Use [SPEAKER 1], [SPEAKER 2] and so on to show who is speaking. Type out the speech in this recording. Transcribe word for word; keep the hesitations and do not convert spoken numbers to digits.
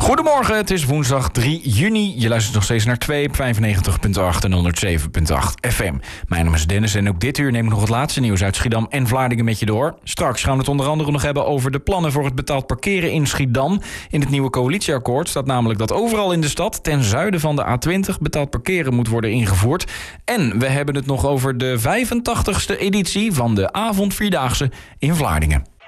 [SPEAKER 1] Goedemorgen, het is woensdag drie juni. Je luistert nog steeds naar twee op vijfennegentig komma acht en honderdzeven komma acht F M. Mijn naam is Dennis en ook dit uur neem ik nog het laatste nieuws uit Schiedam en Vlaardingen met je door. Straks gaan we het onder andere nog hebben over de plannen voor het betaald parkeren in Schiedam. In het nieuwe coalitieakkoord staat namelijk dat overal in de stad ten zuiden van de A twintig betaald parkeren moet worden ingevoerd. En we hebben het nog over de vijfentachtigste editie van de avondvierdaagse in Vlaardingen.